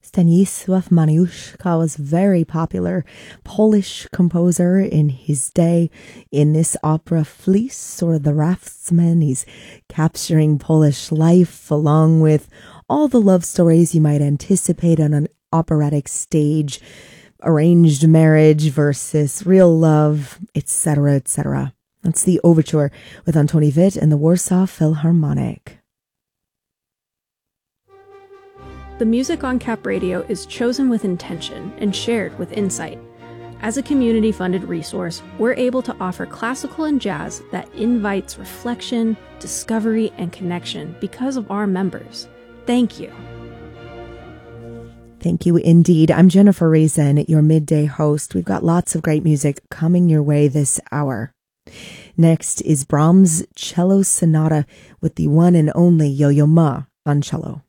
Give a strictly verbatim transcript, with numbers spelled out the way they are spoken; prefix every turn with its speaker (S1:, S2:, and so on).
S1: Stanisław Maniuszka was very popular Polish composer in his day. In this opera, Fleece or The Raftsman, he's capturing Polish life along with all the love stories you might anticipate on an operatic stage, arranged marriage versus real love, et cetera, et cetera. That's the overture with Antoni Witt and the Warsaw Philharmonic.
S2: The music on Cap Radio is chosen with intention and shared with insight. As a community-funded resource, we're able to offer classical and jazz that invites reflection, discovery, and connection because of our members. Thank you.
S1: Thank you indeed. I'm Jennifer Reason, your midday host. We've got lots of great music coming your way this hour. Next is Brahms' Cello Sonata with the one and only Yo-Yo Ma on cello.